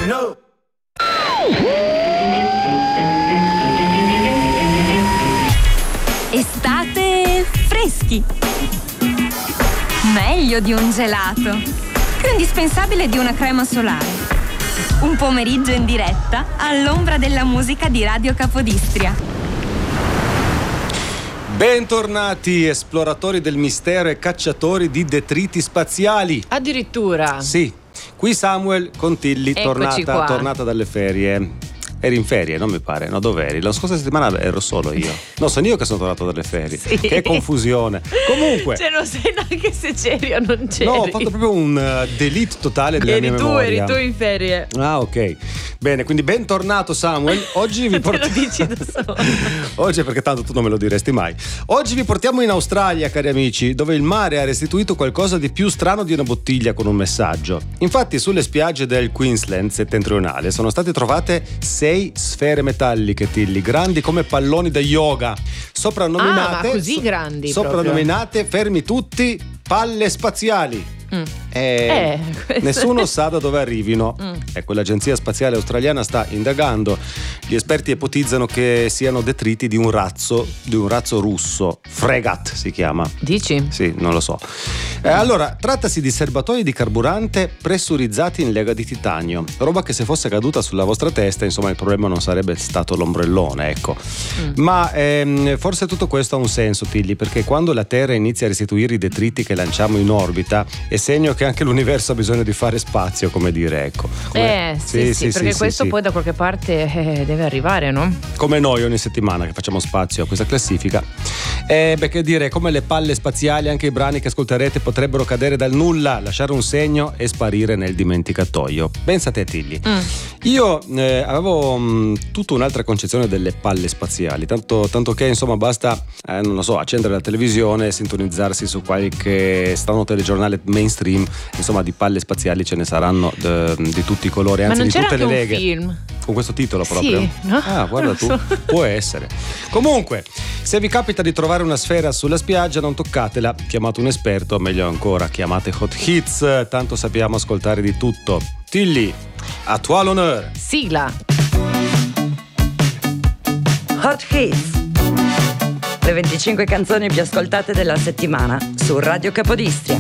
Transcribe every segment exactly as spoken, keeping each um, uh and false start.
no. Estate freschi. Meglio di un gelato. Più indispensabile di una crema solare. Un pomeriggio in diretta all'ombra della musica di Radio Capodistria. Bentornati esploratori del mistero e cacciatori di detriti spaziali. Addirittura. Sì, qui Samuel Contilli, Eccoci tornata, qua. tornata dalle ferie. Eri in ferie, non mi pare, no? Dov'eri? La scorsa settimana ero solo io. No, sono io che sono tornato dalle ferie. Sì. Che confusione. Comunque. Cioè non sai neanche se c'eri o non c'eri. No, ho fatto proprio un uh, delete totale della eri mia tu, memoria. eri tu in ferie. Ah, ok. Bene, quindi bentornato Samuel. Oggi vi Te lo portiamo. dici da solo. Oggi perché tanto tu non me lo diresti mai. Oggi vi portiamo in Australia, cari amici, dove il mare ha restituito qualcosa di più strano di una bottiglia con un messaggio. Infatti sulle spiagge del Queensland settentrionale sono state trovate sei sfere metalliche, Tilly, grandi come palloni da yoga, soprannominate Ah, ma così grandi soprannominate, fermi tutti, palle spaziali. Mm. Eh, Eh, nessuno sa da dove arrivino. Mm. Ecco, l'agenzia spaziale australiana sta indagando. Gli esperti ipotizzano che siano detriti di un razzo di un razzo russo, Fregat si chiama. Dici? Sì, non lo so. Eh, allora, trattasi di serbatoi di carburante pressurizzati in lega di titanio. Roba che se fosse caduta sulla vostra testa, insomma, il problema non sarebbe stato l'ombrellone, ecco. Mm. Ma ehm, forse tutto questo ha un senso, Tilly, perché quando la Terra inizia a restituire i detriti che lanciamo in orbita, è segno che anche l'universo ha bisogno di fare spazio, come dire, ecco. Come... Eh, sì, sì, sì, perché sì, questo sì. poi da qualche parte eh, deve arrivare, no? Come noi ogni settimana che facciamo spazio a questa classifica. E beh, che dire, come le palle spaziali, anche i brani che ascolterete potrebbero cadere dal nulla, lasciare un segno e sparire nel dimenticatoio. Pensate a Tilly. Mm. Io eh, avevo mh, tutta un'altra concezione delle palle spaziali, tanto, tanto che insomma basta, eh, non lo so, accendere la televisione e sintonizzarsi su qualche strano telegiornale mainstream, insomma di palle spaziali ce ne saranno de, di tutti i colori, Ma anzi non di c'era tutte anche le un leghe. film? Con questo titolo proprio? Sì, no? Ah, guarda Non tu, so. può essere. Comunque, se vi capita di trovare una sfera sulla spiaggia, non toccatela, chiamate un esperto, meglio ancora, chiamate Hot Hits, tanto sappiamo ascoltare di tutto. Tilly, a toi l'honneur. Sigla. Hot Hits, le venticinque canzoni più ascoltate della settimana su Radio Capodistria.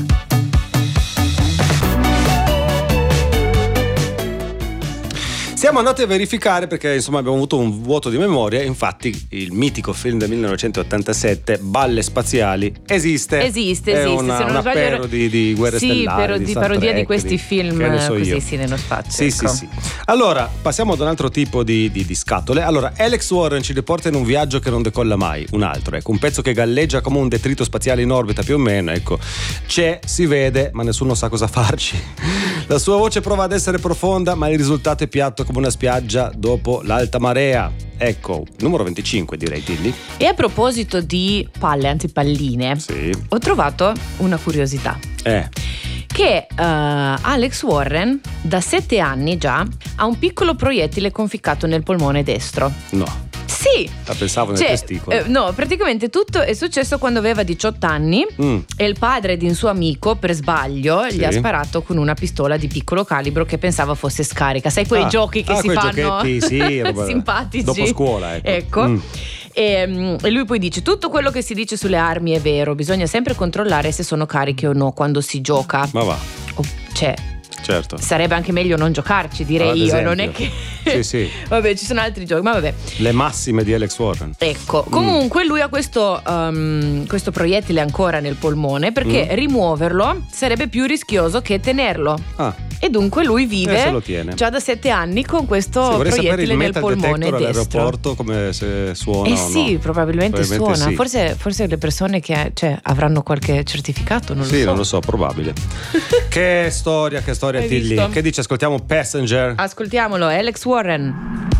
Siamo andati a verificare perché insomma abbiamo avuto un vuoto di memoria. Infatti il mitico film del millenovecentottantasette Balle spaziali esiste. Esiste, È esiste. una, Se non una sbaglio, pero di, di guerre sì, stellari, però di, di Star parodia Trek, di questi di- film che ne so così io. sì nello spazio. Sì, ecco. sì, sì. Allora, passiamo ad un altro tipo di, di, di scatole. Allora, Alex Warren ci riporta in un viaggio che non decolla mai, un altro, ecco, un pezzo che galleggia come un detrito spaziale in orbita più o meno, ecco. C'è, si vede, ma nessuno sa cosa farci. La sua voce prova ad essere profonda, ma il risultato è piatto come una spiaggia dopo l'alta marea. Ecco, numero venticinque direi, Tilly. E a proposito di palle, anzi palline, Sì. ho trovato una curiosità. Eh. Che uh, Alex Warren da sette anni già ha un piccolo proiettile conficcato nel polmone destro. No. Sì! La pensavo nel Cioè, testicolo. eh, no, praticamente tutto è successo quando aveva diciotto anni Mm. e il padre di un suo amico per sbaglio Sì. gli ha sparato con una pistola di piccolo calibro che pensava fosse scarica. Sai quei Ah. giochi che Ah, si quei fanno giochetti, sì, roba- simpatici dopo scuola, ecco. Ecco. Mm. E, mm, e lui poi dice: tutto quello che si dice sulle armi è vero, bisogna sempre controllare se sono cariche o no quando si gioca. Ma va, Oh, cioè certo. sarebbe anche meglio non giocarci, direi Ad io, esempio. non è che Sì, sì. vabbè, ci sono altri giochi, ma vabbè. Le massime di Alex Warren. Ecco, comunque lui ha questo, um, questo proiettile ancora nel polmone perché Mm. rimuoverlo sarebbe più rischioso che tenerlo. Ah, E dunque lui Eh, se vive lo tiene. già da sette anni con questo sì, vorrei sapere proiettile il nel metal polmone detector destro. all'aeroporto come se suona Eh o sì, no. probabilmente, Probabilmente suona. sì. Forse, forse le persone che cioè, avranno qualche certificato, non lo Sì, so. non lo so, probabile. Che storia, che storia, Hai Tilly. visto? Che dici? Ascoltiamo Passenger. Ascoltiamolo, Alex Warren.